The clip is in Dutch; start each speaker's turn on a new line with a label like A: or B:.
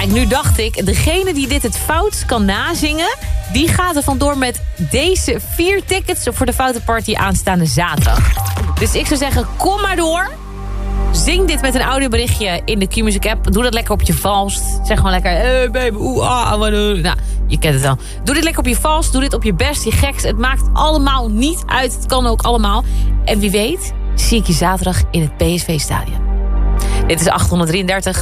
A: En nu dacht ik, degene die dit het fout kan nazingen, die gaat er vandoor met deze 4 tickets voor de Foute Party aanstaande zaterdag. Dus ik zou zeggen, kom maar door. Zing dit met een audioberichtje in de Q-Music app. Doe dat lekker op je valst. Zeg gewoon lekker, hey baby, wat doe. Nou, je kent het al. Doe dit lekker op je valst, doe dit op je best, je gekst. Het maakt allemaal niet uit, het kan ook allemaal. En wie weet, zie ik je zaterdag in het PSV-stadion. Dit is 833.